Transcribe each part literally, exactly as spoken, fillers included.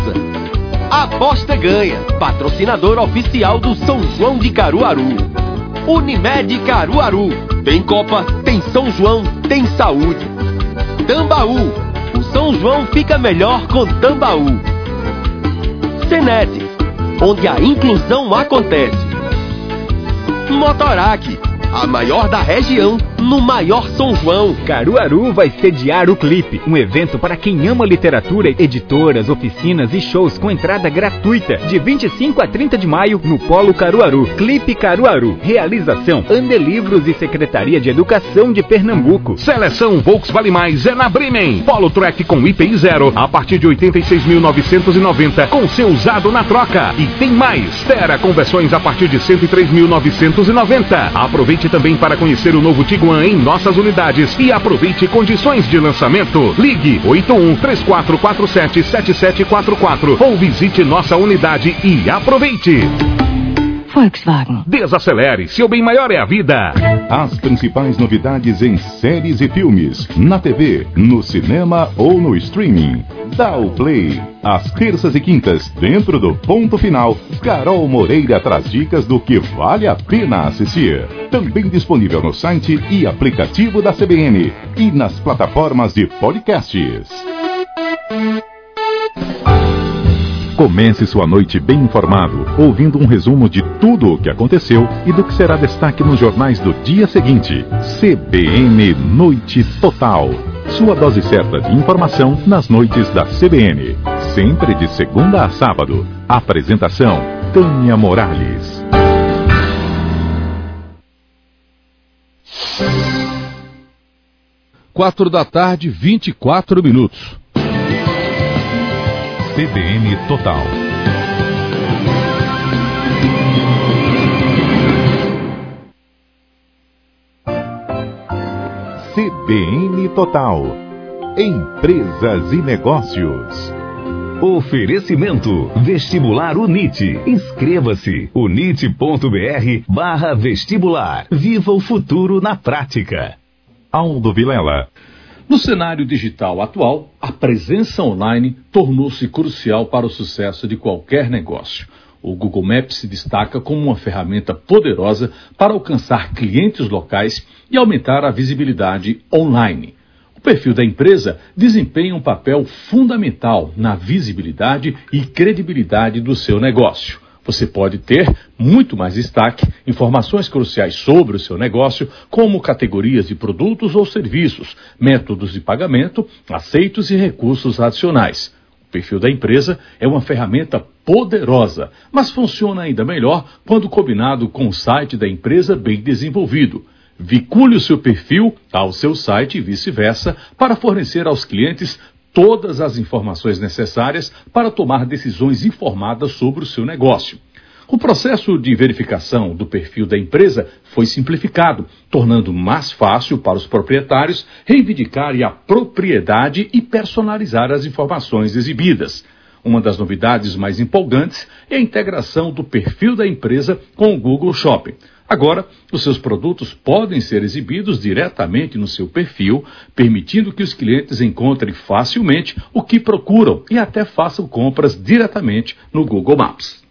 Aposta Ganha, patrocinador oficial do São João de Caruaru. Unimed Caruaru, tem Copa, tem São João, tem saúde. Tambaú, o São João fica melhor com Tambaú. Senete, onde a inclusão acontece. Motorac, a maior da região, no maior São João. Caruaru vai sediar o Clipe, um evento para quem ama literatura, editoras, oficinas e shows com entrada gratuita, de vinte e cinco a trinta de maio, no Polo Caruaru. Clipe Caruaru. Realização Andelivros e Secretaria de Educação de Pernambuco. Seleção Volks Vale Mais é na Bremen. Polo Track com I P I zero, a partir de oitenta e seis mil novecentos e noventa, com seu usado na troca. E tem mais. Terra com versões a partir de cento e três mil novecentos e noventa. Aproveite também para conhecer o novo Tiguan em nossas unidades e aproveite condições de lançamento. Ligue oito um três quatro quatro sete sete sete quatro quatro ou visite nossa unidade e aproveite. Volkswagen. Desacelere, seu bem maior é a vida. As principais novidades em séries e filmes, na T V, no cinema ou no streaming. Dá o play. Às terças e quintas, dentro do Ponto Final, Carol Moreira traz dicas do que vale a pena assistir. Também disponível no site e aplicativo da C B N e nas plataformas de podcasts. Comece sua noite bem informado, ouvindo um resumo de tudo o que aconteceu e do que será destaque nos jornais do dia seguinte. C B N Noite Total. Sua dose certa de informação nas noites da C B N. Sempre de segunda a sábado. Apresentação: Tânia Morales. Quatro da tarde, vinte e quatro minutos. C B N Total. C B N Total. Empresas e negócios. Oferecimento Vestibular Unite. Inscreva-se. unite.br barra vestibular. Viva o futuro na prática. Aldo Vilela. No cenário digital atual, a presença online tornou-se crucial para o sucesso de qualquer negócio. O Google Maps se destaca como uma ferramenta poderosa para alcançar clientes locais e aumentar a visibilidade online. O perfil da empresa desempenha um papel fundamental na visibilidade e credibilidade do seu negócio. Você pode ter muito mais destaque, informações cruciais sobre o seu negócio, como categorias de produtos ou serviços, métodos de pagamento, aceitos e recursos adicionais. O perfil da empresa é uma ferramenta poderosa, mas funciona ainda melhor quando combinado com o site da empresa bem desenvolvido. Vincule o seu perfil ao seu site e vice-versa para fornecer aos clientes todas as informações necessárias para tomar decisões informadas sobre o seu negócio. O processo de verificação do perfil da empresa foi simplificado, tornando mais fácil para os proprietários reivindicarem a propriedade e personalizar as informações exibidas. Uma das novidades mais empolgantes é a integração do perfil da empresa com o Google Shopping. Agora, os seus produtos podem ser exibidos diretamente no seu perfil, permitindo que os clientes encontrem facilmente o que procuram e até façam compras diretamente no Google Maps.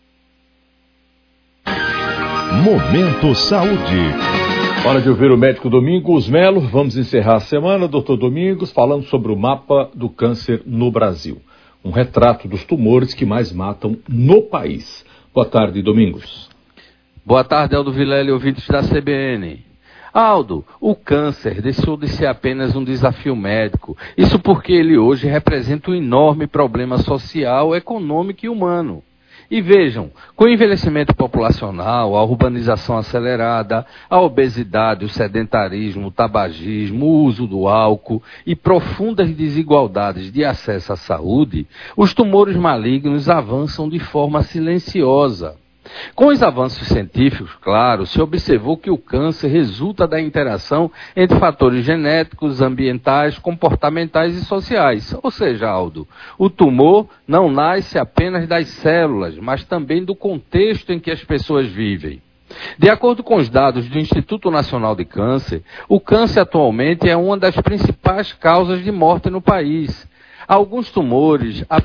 Momento Saúde. Hora de ouvir o médico Domingos Melo. Vamos encerrar a semana, doutor Domingos, falando sobre o mapa do câncer no Brasil. Um retrato dos tumores que mais matam no país. Boa tarde, Domingos. Boa tarde, Aldo Vilela e ouvintes da C B N. Aldo, o câncer deixou de ser apenas um desafio médico. Isso porque ele hoje representa um enorme problema social, econômico e humano. E vejam, com o envelhecimento populacional, a urbanização acelerada, a obesidade, o sedentarismo, o tabagismo, o uso do álcool e profundas desigualdades de acesso à saúde, os tumores malignos avançam de forma silenciosa. Com os avanços científicos, claro, se observou que o câncer resulta da interação entre fatores genéticos, ambientais, comportamentais e sociais. Ou seja, Aldo, o tumor não nasce apenas das células, mas também do contexto em que as pessoas vivem. De acordo com os dados do Instituto Nacional de Câncer, o câncer atualmente é uma das principais causas de morte no país. Alguns tumores